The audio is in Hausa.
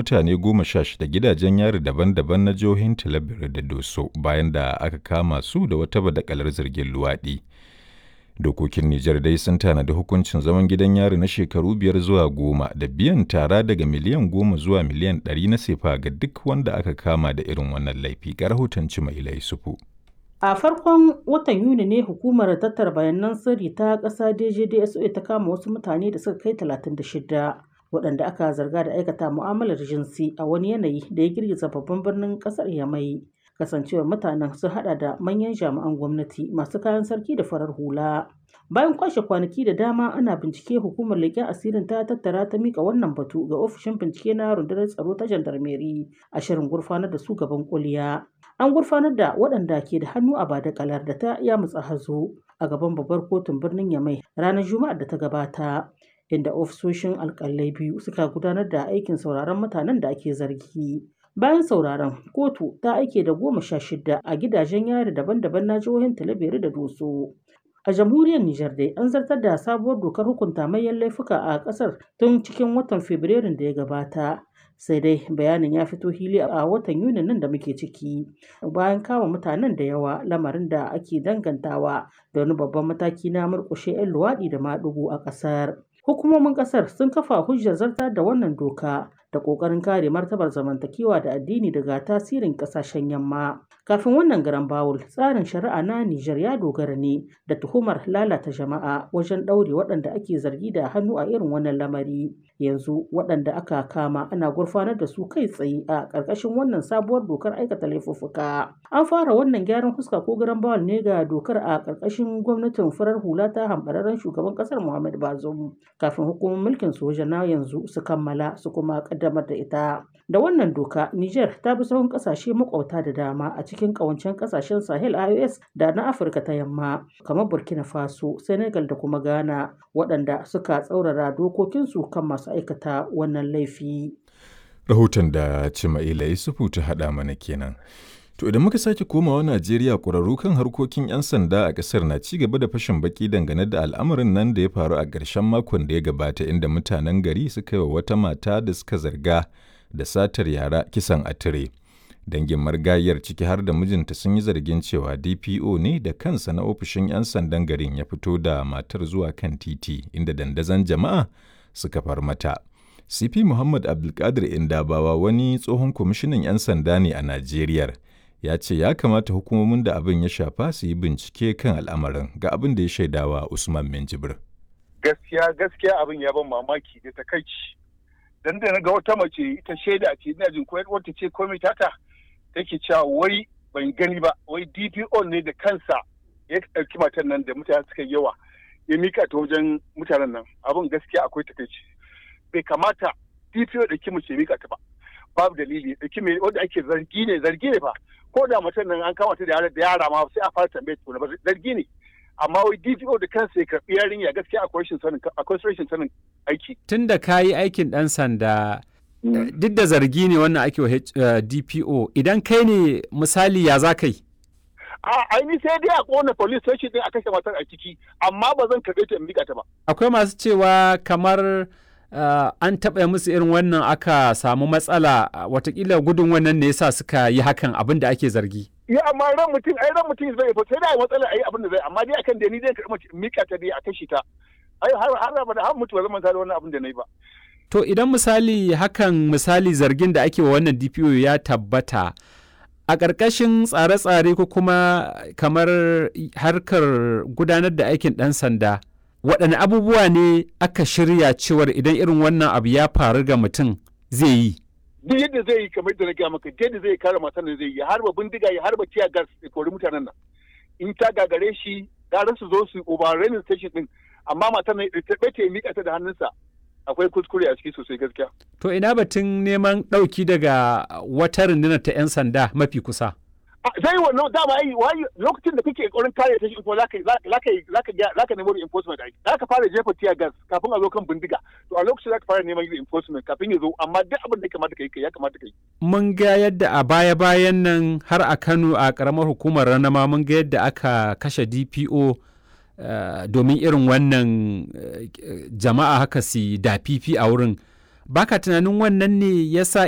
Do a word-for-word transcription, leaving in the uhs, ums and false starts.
mutane goma sha shida gidajen yari daban-daban na jihohin Talabir da Doso bayan da aka kama su da wata badakalar zargin luwaɗi. Dokokin Nijar dai sun tanadi hukuncin zaman gidan yari na shekaru biyar zuwa goma da biyan tara daga miliyan goma zuwa miliyan ɗari na sefa ga duk wanda aka kama da irin wannan laifi. Ga rahoton Cimaila Yusufu. A farkon watan Yuni ne hukumar tattara bayanan sirri ta ƙasa D J D S O ta kama wasu mutane da suka kai talatin da shida waɗanda aka zarga da aikata mu'amalar jinsi a wani yanayi da ya girgiza babban birnin ƙasar Yamai. Kasancewar mutanen sun hada da manyan jami'an gwamnati masu kayan sarki da farar hula. Bayan kwashe kwanaki da dama ana bincike, hukumar leƙen asirin ta tattara ta mika wannan batu ga ofishin bincike na rundunar tsaro ta jandarmeri a shirin gurfanar da su gaban kuliya. An gurfanar da waɗanda ke da hannu a badakalar da ta yamutsa hazo a gaban babbar kotun birnin Yamai ranar Juma'ar da ta gabata, inda ofisoshin alƙalai biyu suka gudanar da aikin sauraron mutanen da ake zargi. Bayan sauraron, kotu ta aike da goma sha shida a gidajen yari daban-daban na jihohin Talabiri da Doso. A jamhuriyar Nijar dai an zartar da sabuwar dokar hukunta manyan laifuka a ƙasar tun cikin watan Fabrairun da ya gabata. Sai dai bayanin ya fito hili a watan Yuni nan da muke ciki bayan kama mutanen da yawa, lamarin da ake dangantawa da wani babban mataki na murƙushe 'yan luwaɗi da maɗigo a ƙasar. Hukumomin ƙasar sun kafa hujjar zartar da wannan doka da ƙoƙarin kare martabar zamantakewa da addini daga tasirin ƙasashen yamma. Kafin wannan garan bawul, tsarin shari'a na Nijar ya dogara ne da tuhumar lalata jama'a wajen ɗaure waɗanda ake zargi da hannu a irin wannan lamari. Yanzu waɗanda aka kama ana gurfanar da su kai tsaye a ƙarƙashin wannan sabuwar dokar aikata laifuffuka. An fara wannan gyaran fuska ko garan bawul ne ga dokar a ƙarƙashin gwamnatin farar hula ta hambararren shugaban ƙasar Muhammad Bazoum kafin hukumar mulkin soja na yanzu su kammala su kuma ƙaddamar da ita. Da wannan doka, Niger ta bi sahun ƙasashe makwabta da dama a cikin ƙawancen ƙasashen Sahel I O S da na Afirka ta Yamma kamar Burkina Faso, Senegal da kuma Ghana, waɗanda suka tsaurara dokokinsu kan masu aikata wannan laifi. Rahoton da Cimaila Yusufu ta haɗa mana kenan. To idan muka sake komawa Najeriya, ƙwararru kan harkokin 'yan sanda a ƙasar na ci gaba da fashin baki dangane da al'amarin nan da ya faru a ƙarshen makon da ya gabata, inda mutanen gari suka yi wa wata mata da suka zarga da satar yara kisan a tire. Dangin marigayiyar, ciki har da mijinta, sun yi zargin cewa D P O ne da kansa na ofishin 'yan sandan garin ya fito da matar zuwa kan titi, inda dandazon jama'a suka far mata. C P Muhammad Abdulkadir Indabawa, wani tsohon kwamishinan 'yan sanda ne a Najeriya, ya ce ya kamata hukumomin da abin ya shafa su yi bincike kan al'amarin. Ga abin da ya shaidawa Usman Minjibir. Gaskiya gaskiya abin ya ban mamaki da takaici. Dan da na ga wata mace ita shaida ce, ina jin ko wata ce komai tata take cewa wai ban gani ba, wai D P O ne da kansa ya ɗauki matan nan da mutane suka yawa ya mika ta wajen mutanen nan. Abin gaskiya akwai takaici. Bai kamata D P O da kimu ce mika ta ba. Babu dalili da kimi wanda ake zargi ne zargi ne fa. Ko da matan nan an kama ta da yara da yara ma sai a fara tambaye ta ba zargi ne. Amma wai D P O da kansa ya karɓi yarinya, gaskiya akwai rashin sanin akwai rashin sanin aiki. Tun da ka yi aikin ɗan sanda, duk da zargi ne wannan ake wa D P O, idan kai ne misali ya za ka yi? A aini sai dai a kona police station din a kashe matar a ciki, amma ba zan karɓe ta in miƙa ta ba. Akwai masu cewa kamar Uh, an taɓa musu irin wannan aka samu matsala, uh, watakila gudun wannan ne yasa suka yi hakan, abin da ake zargi. Ya amma ran mutum ai ran mutum zai fa sai da matsala ai abin da zai, amma dai akan da ni zai karɓi mika ta dai a kashi ta. Ai har har ba da har mutu ba zan manta da wannan abin da nayi ba. To idan misali hakan misali zargin da ake wa wannan D P O ya tabbata, a ƙarƙashin tsare-tsare ko kuma kamar harkar gudanar da aikin ɗan sanda, waɗanne abubuwa ne aka shirya cewar idan irin wannan abu ya faru ga mutum zai yi? Duk yadda zai yi kamar da na gaya maka, yadda zai kare matan da zai yi, harba bindiga ya harba tiya gas ya kori mutanen nan. In ta gagare shi, gara su zo su overrunning station din, amma matan nan ta ɓace ya miƙa ta da hannunsa. Akwai kuskure a ciki sosai gaskiya. To ina batun neman ɗauki daga wata rundunar ta 'yan sanda mafi kusa? Zai wannan dama ai wai lokacin da kake kokarin kare ta shi ko zaka zaka zaka zaka nemo reinforcement ai zaka fara jefa tear gas kafin a zo kan bindiga, to a lokacin zaka fara neman reinforcement kafin ya zo, amma duk abin da ya kamata kai ya kamata kai. Mun ga yadda a baya bayan nan har a Kano a karamar hukumar Ranama mun ga yadda aka kashe D P O uh, domin irin wannan uh, jama'a haka si da fifi a wurin. Baka tunanin wannan ne yasa